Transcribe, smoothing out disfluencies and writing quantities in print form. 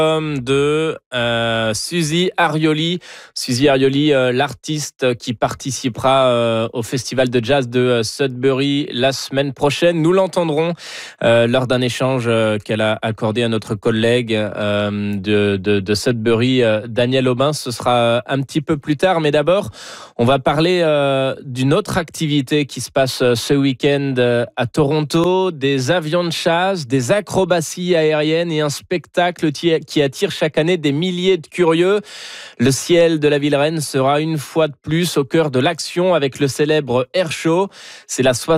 De Suzy Arioli. Suzy Arioli, l'artiste qui participera au festival de jazz de Sudbury la semaine prochaine. Nous l'entendrons lors d'un échange qu'elle a accordé à notre collègue de Sudbury, Daniel Aubin. Ce sera un petit peu plus tard, mais d'abord, on va parler d'une autre activité qui se passe ce week-end à Toronto, des avions de chasse, des acrobaties aériennes et un spectacle qui attire chaque année des milliers de curieux. Le ciel de la ville reine sera une fois de plus au cœur de l'action avec le célèbre Air Show. C'est la